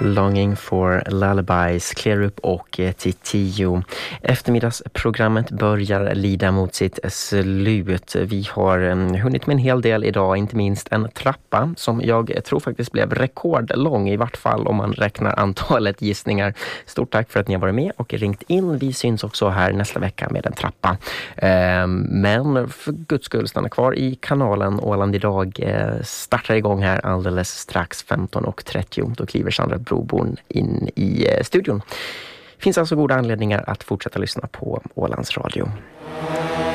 Longing for Lullabies, Clear Up och Titio. Eftermiddagsprogrammet börjar lida mot sitt slut. Vi har hunnit med en hel del idag, inte minst en trappa som jag tror faktiskt blev rekordlång, i vart fall om man räknar antalet gissningar. Stort tack för att ni har varit med och ringt in. Vi syns också här nästa vecka med en trappa. Men för guds skull, stanna kvar i kanalen. Åland idag startar igång här alldeles strax 15:30. Då kliver Sandra Broborn in i studion. Finns alltså goda anledningar att fortsätta lyssna på Ålands Radio.